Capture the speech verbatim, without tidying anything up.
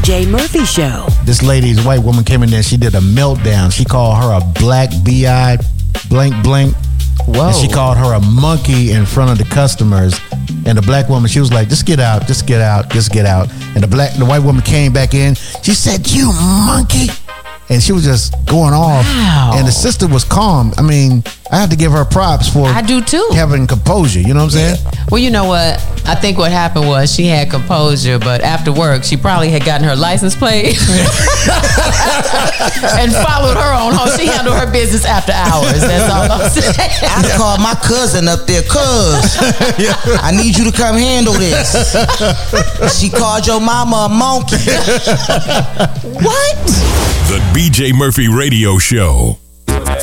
J Murphy Show. This lady's white woman came in there. She did a meltdown. She called her a black B-I blank blank. Whoa. And she called her a monkey in front of the customers. And the black woman, she was like, just get out, just get out, just get out. And the black, the white woman came back in. She said, you monkey. And she was just going off. Wow. And the sister was calm. I mean, I have to give her props for I do too. having composure. You know what I'm saying? Well, you know what? I think what happened was she had composure, but after work, she probably had gotten her license plate and followed her on home. She handled her business after hours. That's all I'm saying. I called my cousin up there, cuz I need you to come handle this. She called your mama a monkey. What? The B J Murphy Radio Show.